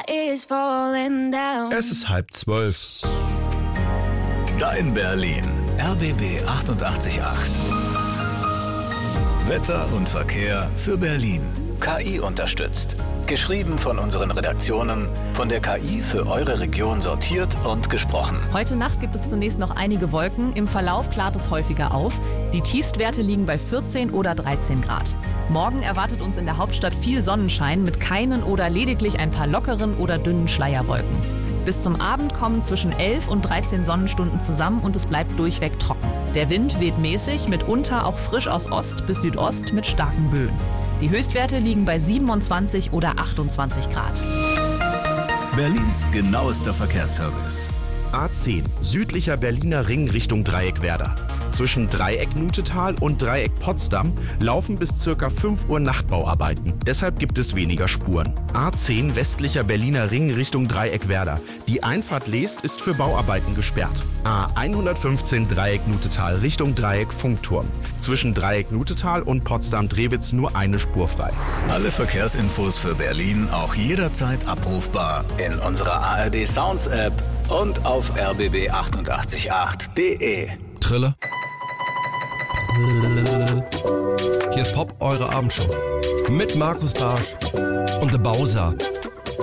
is falling down. Es ist 11:30. Dein Berlin. RBB 88.8. Wetter und Verkehr für Berlin. KI unterstützt. Geschrieben von unseren Redaktionen, von der KI für eure Region sortiert und gesprochen. Heute Nacht gibt es zunächst noch einige Wolken. Im Verlauf klart es häufiger auf. Die Tiefstwerte liegen bei 14 oder 13 Grad. Morgen erwartet uns in der Hauptstadt viel Sonnenschein mit keinen oder lediglich ein paar lockeren oder dünnen Schleierwolken. Bis zum Abend kommen zwischen 11 und 13 Sonnenstunden zusammen und es bleibt durchweg trocken. Der Wind weht mäßig, mitunter auch frisch aus Ost bis Südost mit starken Böen. Die Höchstwerte liegen bei 27 oder 28 Grad. Berlins genauester Verkehrsservice. A10, südlicher Berliner Ring Richtung Dreieckwerder. Zwischen Dreieck Nutetal und Dreieck Potsdam laufen bis ca. 5 Uhr Nachtbauarbeiten. Deshalb gibt es weniger Spuren. A10, westlicher Berliner Ring Richtung Dreieckwerder. Die Einfahrt Leest ist für Bauarbeiten gesperrt. A115 Dreieck Nutetal Richtung Dreieck Funkturm. Zwischen Dreieck Nutetal und Potsdam-Drewitz nur eine Spur frei. Alle Verkehrsinfos für Berlin auch jederzeit abrufbar in unserer ARD Sounds App und auf rbb888.de. Trille. Hier ist Pop, eure Abendshow. Mit Markus Barsch und The Bowser.